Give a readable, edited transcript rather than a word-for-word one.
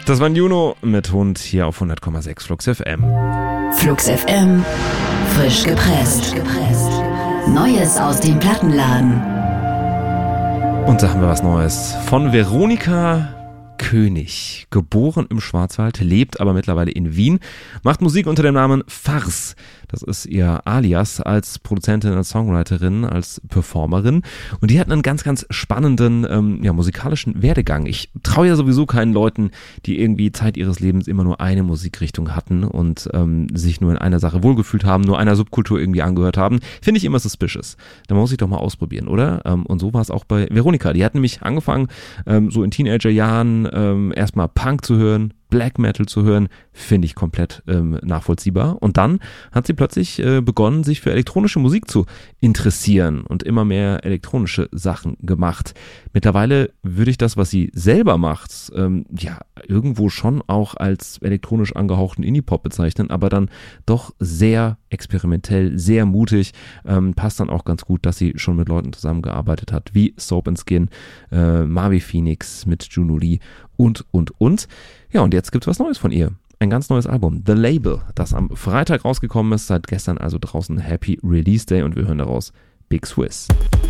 Das war Juno mit Hund hier auf 100,6 Flux FM. Flux FM, frisch gepresst. Neues aus dem Plattenladen. Und da haben wir was Neues von Veronika König, geboren im Schwarzwald, lebt aber mittlerweile in Wien, macht Musik unter dem Namen Farce. Das ist ihr Alias als Produzentin, als Songwriterin, als Performerin. Und die hat einen ganz, ganz spannenden musikalischen Werdegang. Ich traue ja sowieso keinen Leuten, die irgendwie Zeit ihres Lebens immer nur eine Musikrichtung hatten und sich nur in einer Sache wohlgefühlt haben, nur einer Subkultur irgendwie angehört haben. Finde ich immer suspicious. Da muss ich doch mal ausprobieren, oder? Und so war es auch bei Veronika. Die hat nämlich angefangen, so in Teenagerjahren erstmal Punk zu hören, Black Metal zu hören, finde ich komplett nachvollziehbar. Und dann hat sie plötzlich begonnen, sich für elektronische Musik zu interessieren und immer mehr elektronische Sachen gemacht. Mittlerweile würde ich das, was sie selber macht, irgendwo schon auch als elektronisch angehauchten Indie-Pop bezeichnen, aber dann doch sehr experimentell, sehr mutig. Passt dann auch ganz gut, dass sie schon mit Leuten zusammengearbeitet hat, wie Soap & Skin, Marvi Phoenix mit Juno Lee und. Ja, und jetzt gibt's was Neues von ihr. Ein ganz neues Album, The Label, das am Freitag rausgekommen ist, seit gestern also draußen. Happy Release Day und wir hören daraus Big Swiss.